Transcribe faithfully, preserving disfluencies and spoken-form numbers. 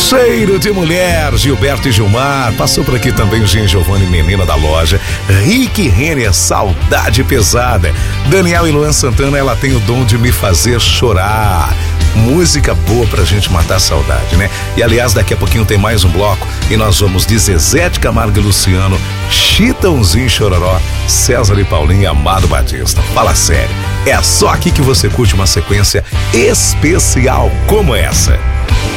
Cheiro de Mulher, Gilberto e Gilmar. Passou por aqui também o Jean Giovanni, Menina da Loja. Rick Renner, Saudade Pesada. Daniel e Luan Santana, Ela Tem o Dom de Me Fazer Chorar. Música boa pra gente matar a saudade, né? E aliás, daqui a pouquinho tem mais um bloco e nós vamos de Zezé de Camargo e Luciano, Chitãozinho Chororó, César e Paulinho e Amado Batista. Fala sério, é só aqui que você curte uma sequência especial como essa.